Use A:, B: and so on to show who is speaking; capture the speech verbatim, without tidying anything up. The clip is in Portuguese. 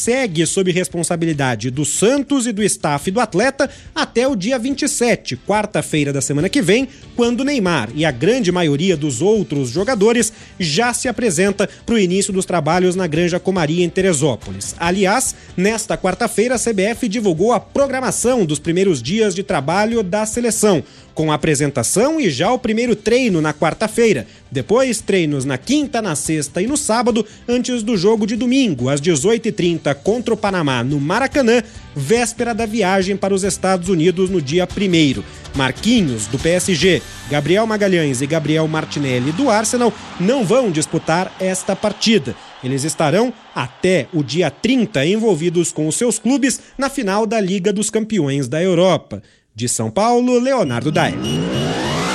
A: segue sob responsabilidade do Santos e do staff do atleta até o dia vinte e sete, quarta-feira da semana que vem, quando Neymar e a grande maioria dos outros jogadores já se apresenta para o início dos trabalhos na Granja Comaria em Teresópolis. Aliás, nesta quarta-feira a C B F divulgou a programação dos primeiros dias de trabalho da seleção, com a apresentação e já o primeiro treino na quarta-feira. Depois, treinos na quinta, na sexta e no sábado, antes do jogo de domingo, às dezoito e trinta, contra o Panamá, no Maracanã, véspera da viagem para os Estados Unidos no dia primeiro. Marquinhos, do P S G, Gabriel Magalhães e Gabriel Martinelli, do Arsenal, não vão disputar esta partida. Eles estarão até o dia trinta envolvidos com os seus clubes na final da Liga dos Campeões da Europa. De São Paulo, Leonardo Daer.